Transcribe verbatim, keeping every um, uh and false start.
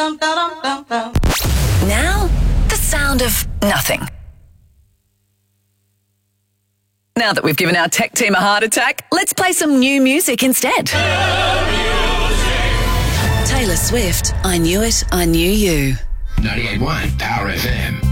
Now, the sound of nothing. Now that we've given our tech team a heart attack, let's play some new music instead. Taylor Swift, I Knew It, I Knew You. ninety-eight point one Power F M.